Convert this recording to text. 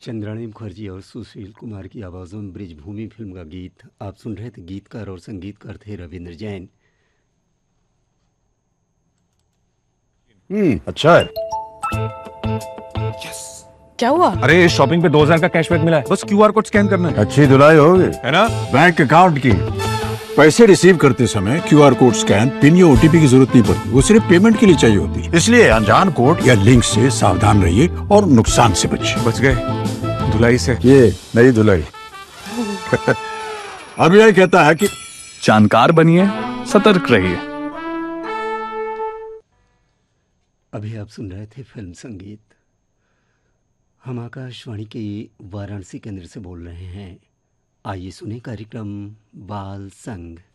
चंद्राणी मुखर्जी और सुशील कुमार की आवाज़ों में ब्रिजभूमि फिल्म का गीत आप सुन रहे थे। गीतकार और संगीतकार थे रविंद्र जैन। अच्छा है। क्या हुआ? अरे शॉपिंग पे 2000 का कैशबैक मिला है, बस क्यूआर कोड स्कैन करना है। अच्छी धुलाई होगी है ना? बैंक अकाउंट की। पैसे रिसीव करते समय क्यूआर कोड स्कैन, पिन या ओटीपी की जरूरत नहीं पड़ती। वो सिर्फ पेमेंट के लिए चाहिए होती है। इसलिए अनजान कोड या लिंक से सावधान रहिए और नुकसान से बचिए। बच गए धुलाई से। ये नई धुलाई। आरबीआई कहता है कि जानकार बनिए, सतर्क रहिए। अभी आप सुन रहे थे फिल्म संगीत। हम आकाशवाणी के वाराणसी केंद्र से बोल रहे हैं। आइए सुने कार्यक्रम बाल संग।